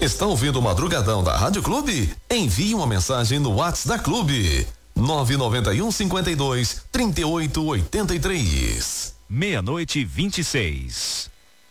Está ouvindo o Madrugadão da Rádio Clube? Envie uma mensagem no WhatsApp da Clube. 991 52 38 83. 00:26.